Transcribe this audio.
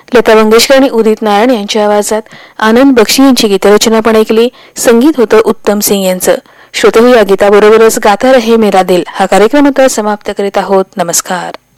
लता मंगेशकर आणि उदित नारायण यांच्या आवाजात आनंद बक्षी यांची गीतरचना पण ऐकली. संगीत होतं उत्तम सिंग यांचं. श्रोते, या गीताबरोबरच गाता रहे मेरा दिल हा कार्यक्रम आता समाप्त करीत आहोत. नमस्कार.